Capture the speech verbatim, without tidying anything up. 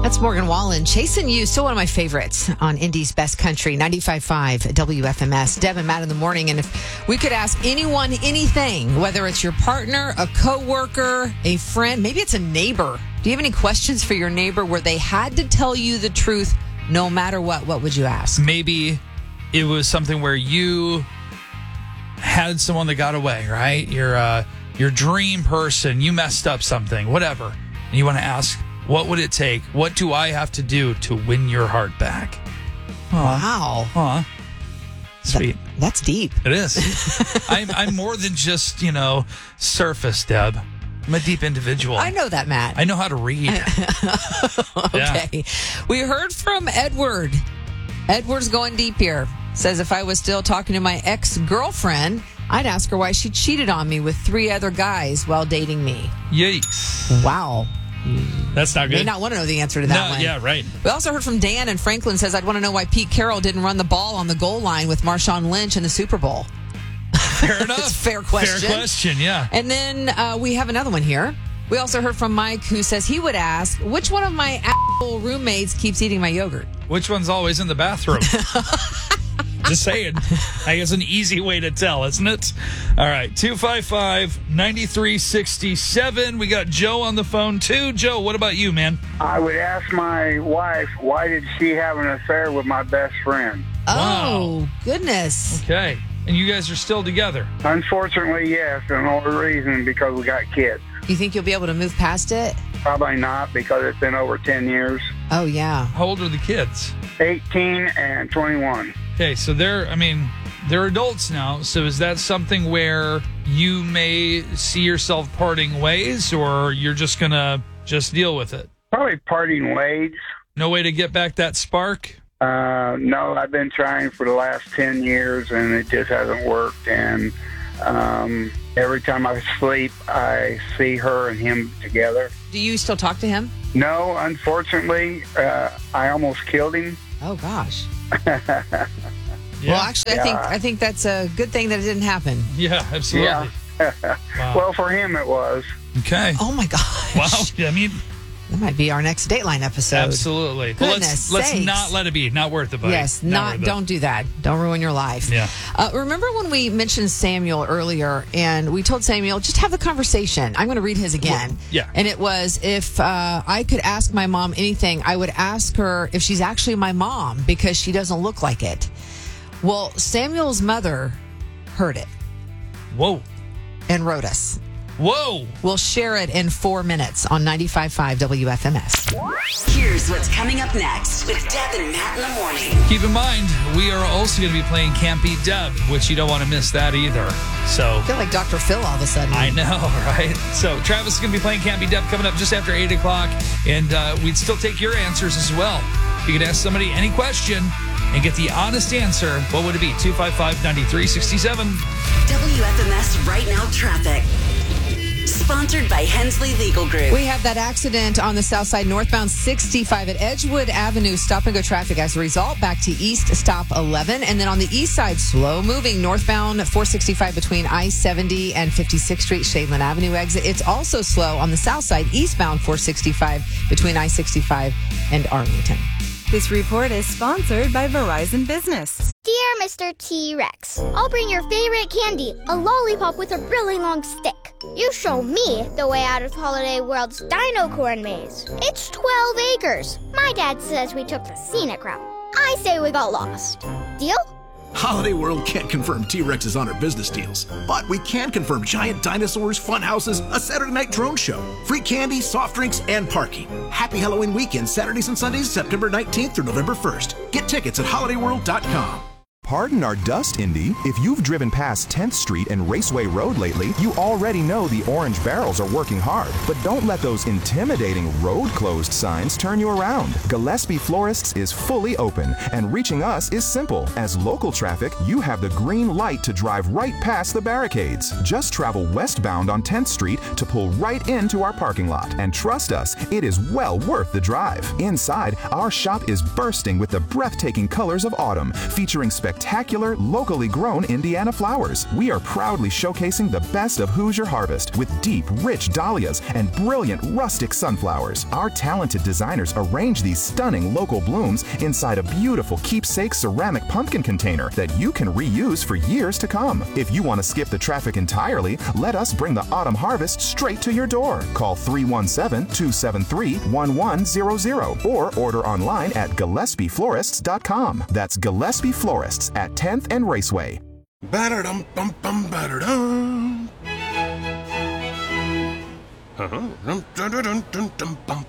That's Morgan Wallen. Chasing You, still one of my favorites on Indy's Best Country, ninety-five point five W F M S. Deb and Matt in the morning. And if we could ask anyone anything, whether it's your partner, a coworker, a friend, maybe it's a neighbor. Do you have any questions for your neighbor where they had to tell you the truth no matter what? What would you ask? Maybe it was something where you had someone that got away, right? Your, uh, your dream person, you messed up something, whatever. And you want to ask, what would it take? What do I have to do to win your heart back? Wow. Aw. Sweet. That, that's deep. It is. I'm, I'm more than just, you know, surface, Deb. I'm a deep individual. I know that, Matt. I know how to read. Okay. Yeah. We heard from Edward. Edward's going deep here. Says if I was still talking to my ex-girlfriend, I'd ask her why she cheated on me with three other guys while dating me. Yikes. Wow. That's not good. May not want to know the answer to that no, one. Yeah, right. We also heard from Dan, and Franklin says, I'd want to know why Pete Carroll didn't run the ball on the goal line with Marshawn Lynch in the Super Bowl. Fair enough. It's a fair question. Fair question, yeah. And then uh, we have another one here. We also heard from Mike, who says he would ask, which one of my asshole roommates keeps eating my yogurt? Which one's always in the bathroom? Just saying. I guess an easy way to tell, isn't it? All right. two five five, nine three six seven. We got Joe on the phone, too. Joe, what about you, man? I would ask my wife, why did she have an affair with my best friend? Oh, wow. Goodness. Okay. And you guys are still together? Unfortunately, yes. And the only reason because we got kids. You think you'll be able to move past it? Probably not, because it's been over ten years. Oh, yeah. How old are the kids? eighteen and twenty-one. Okay, so they're, I mean, they're adults now. So is that something where you may see yourself parting ways, or you're just going to just deal with it? Probably parting ways. No way to get back that spark? Uh, no, I've been trying for the last ten years, and it just hasn't worked. And um, every time I sleep, I see her and him together. Do you still talk to him? No, unfortunately, uh, I almost killed him. Oh, gosh. Yeah. Well, actually, yeah. I think I think that's a good thing that it didn't happen. Yeah, absolutely. Yeah. Wow. Well, for him, it was. Okay. Oh, my gosh. Wow. I mean, that might be our next Dateline episode. absolutely. Well, let's, let's sakes. not let it be. Not worth it, buddy. Yes, not, not. worth it. Don't do that. Don't ruin your life. Yeah. Uh, remember when we mentioned Samuel earlier, and we told Samuel just have the conversation. I'm going to read his again. Well, yeah. And it was, if uh, I could ask my mom anything, I would ask her if she's actually my mom because she doesn't look like it. Well, Samuel's mother heard it. Whoa. And wrote us. Whoa. We'll share it in four minutes on ninety-five point five W F M S. Here's what's coming up next with Deb and Matt in the morning. Keep in mind, we are also going to be playing Can't Beat Deb, which you don't want to miss that either. So I feel like Doctor Phil all of a sudden. I know, right? So Travis is going to be playing Can't Beat Deb coming up just after eight o'clock, and uh, we'd still take your answers as well. You could ask somebody any question and get the honest answer. What would it be? two five five, nine three six seven. W F M S Right Now Traffic. Sponsored by Hensley Legal Group. We had that accident on the south side, northbound sixty-five at Edgewood Avenue. Stop and go traffic as a result. Back to east, stop eleven. And then on the east side, slow moving northbound four sixty-five between I seventy and fifty-sixth Street, Shadeland Avenue exit. It's also slow on the south side, eastbound four sixty-five between I sixty-five and Arlington. This report is sponsored by Verizon Business. Dear Mister T-Rex, I'll bring your favorite candy, a lollipop with a really long stick. You show me the way out of Holiday World's Dino Corn Maze. It's twelve acres. My dad says we took the scenic route. I say we got lost. Deal? Holiday World can't confirm T-Rexes on our business deals, but we can confirm giant dinosaurs, fun houses, a Saturday night drone show, free candy, soft drinks, and parking. Happy Halloween weekend, Saturdays and Sundays, September nineteenth through November first. Get tickets at holiday world dot com. Pardon our dust, Indy. If you've driven past tenth Street and Raceway Road lately, you already know the orange barrels are working hard. But don't let those intimidating road closed signs turn you around. Gillespie Florists is fully open, and reaching us is simple. As local traffic, you have the green light to drive right past the barricades. Just travel westbound on tenth Street to pull right into our parking lot. And trust us, it is well worth the drive. Inside, our shop is bursting with the breathtaking colors of autumn, featuring spectacular spectacular, locally grown Indiana flowers. We are proudly showcasing the best of Hoosier harvest with deep, rich dahlias and brilliant rustic sunflowers. Our talented designers arrange these stunning local blooms inside a beautiful keepsake ceramic pumpkin container that you can reuse for years to come. If you want to skip the traffic entirely, let us bring the autumn harvest straight to your door. Call three one seven, two seven three, one one zero zero or order online at gillespie florists dot com. That's Gillespie Florists at tenth and Raceway. Ba-da-dum, bum, bum, ba-da-dum. Uh-huh. Dum, dum, dum, dum, dum, bum,